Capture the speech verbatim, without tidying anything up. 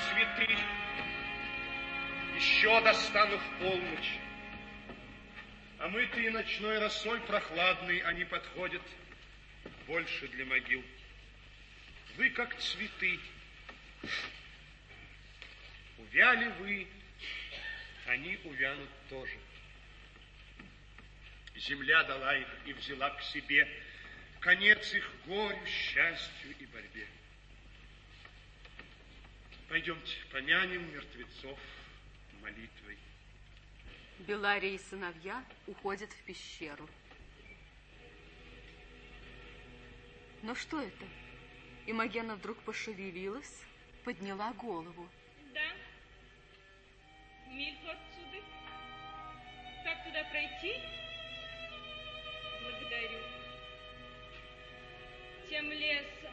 цветы. Еще достану в полночь. А мы-то и ночной росой прохладный, они подходят больше для могил. Вы как цветы. Увяли вы, они увянут тоже. Земля дала их и взяла к себе. Конец их горю, счастью и борьбе. Пойдемте, помянем мертвецов молитвой. Белария и сыновья уходят в пещеру. Но что это? Имогена вдруг пошевелилась, подняла голову. Да. Мильку отсюда. Как туда пройти? Благодарю. Тем лесом.